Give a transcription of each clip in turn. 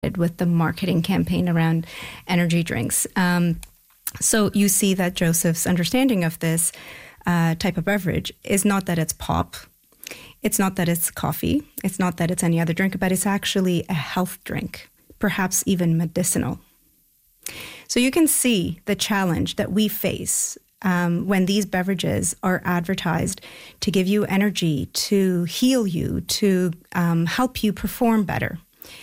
with the marketing campaign around energy drinks. So you see that Joseph's understanding of this type of beverage is not that it's pop, it's not that it's coffee, it's not that it's any other drink, but it's actually a health drink, perhaps even medicinal. So you can see the challenge that we face when these beverages are advertised to give you energy, to heal you, to help you perform better.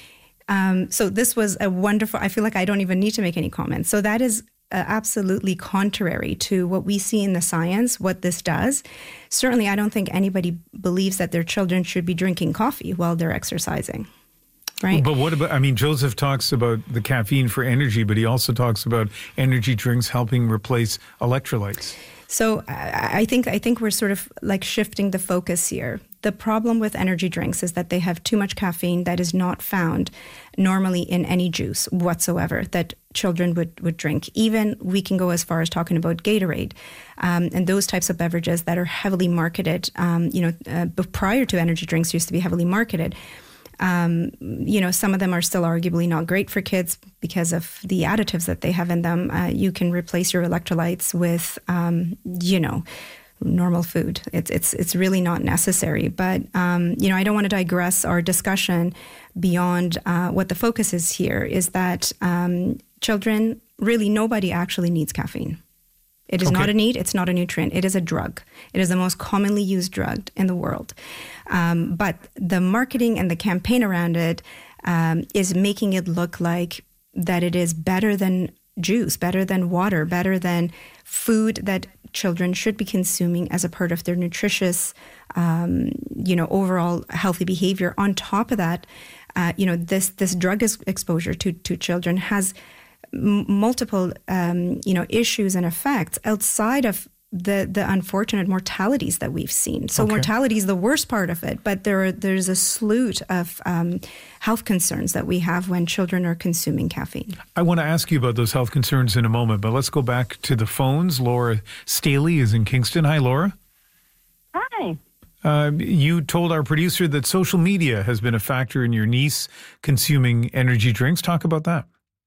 So this was a wonderful, I feel like I don't even need to make any comments. So that is absolutely contrary to what we see in the science, what this does. Certainly, I don't think anybody believes that their children should be drinking coffee while they're exercising. Right. But what about, Joseph talks about the caffeine for energy, but he also talks about energy drinks helping replace electrolytes. So I think we're sort of like shifting the focus here. The problem with energy drinks is that they have too much caffeine that is not found normally in any juice whatsoever that children would drink. Even we can go as far as talking about Gatorade and those types of beverages that are heavily marketed, prior to energy drinks used to be heavily marketed. Some of them are still arguably not great for kids because of the additives that they have in them. You can replace your electrolytes with, normal food. It's really not necessary. But, I don't want to digress our discussion beyond what the focus is here is that children, really nobody actually needs caffeine. It is not a need. It's not a nutrient. It is a drug. It is the most commonly used drug in the world. But the marketing and the campaign around it is making it look like that it is better than juice, better than water, better than food that children should be consuming as a part of their nutritious, overall healthy behavior. On top of that, this drug exposure to children has multiple, issues and effects outside of the unfortunate mortalities that we've seen. So mortality is the worst part of it, but there's a slew of health concerns that we have when children are consuming caffeine. I want to ask you about those health concerns in a moment, but let's go back to the phones. Laura Staley is in Kingston. Hi, Laura. Hi. You told our producer that social media has been a factor in your niece consuming energy drinks. Talk about that.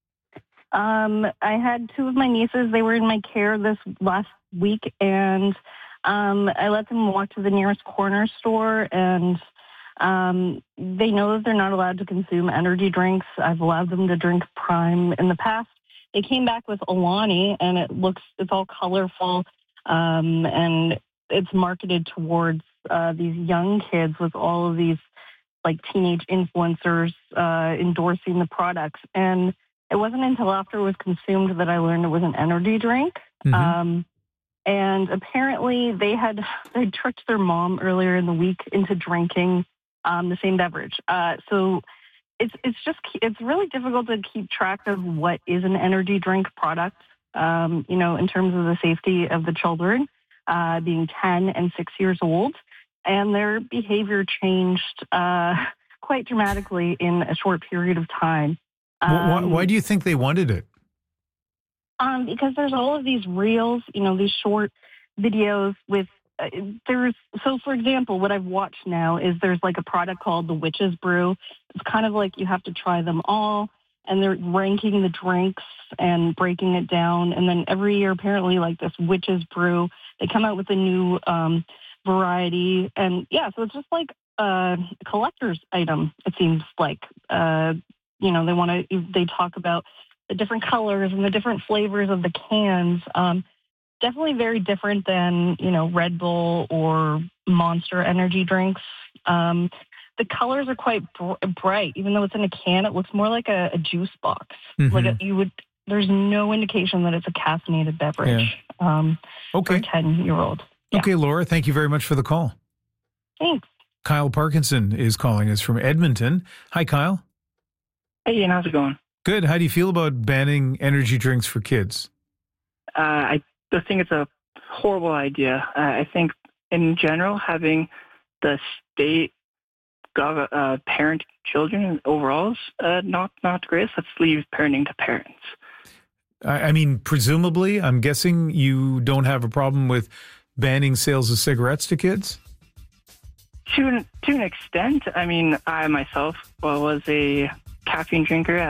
I had two of my nieces. They were in my care this last week, and I let them walk to the nearest corner store, and they know that they're not allowed to consume energy drinks. I've allowed them to drink Prime in the past. They came back with Alani, and it's all colorful, and it's marketed towards these young kids with all of these like teenage influencers endorsing the products. And it wasn't until after it was consumed that I learned it was an energy drink. Mm-hmm. And apparently they tricked their mom earlier in the week into drinking the same beverage. So it's really difficult to keep track of what is an energy drink product, in terms of the safety of the children being 10 and 6 years old. And their behavior changed quite dramatically in a short period of time. Why do you think they wanted it? Because there's all of these reels, these short videos with, for example, what I've watched now is there's like a product called the Witch's Brew. It's kind of like you have to try them all, and they're ranking the drinks and breaking it down. And then every year, apparently, like this Witch's Brew, they come out with a new variety. And yeah, so it's just like a collector's item, it seems like. They talk about the different colors and the different flavors of the cans. Definitely very different than, Red Bull or Monster energy drinks. The colors are quite bright. Even though it's in a can, it looks more like a juice box. Mm-hmm. There's no indication that it's a caffeinated beverage for a 10-year-old. Yeah. Okay, Laura, thank you very much for the call. Thanks. Kyle Parkinson is calling us from Edmonton. Hi, Kyle. Hey, Ian, how's it going? Good. How do you feel about banning energy drinks for kids? I think it's a horrible idea. I think, in general, having the state parent children overall is not great. Let's leave parenting to parents. I mean, presumably, I'm guessing you don't have a problem with banning sales of cigarettes to kids? To an extent. I mean, I myself was a caffeine drinker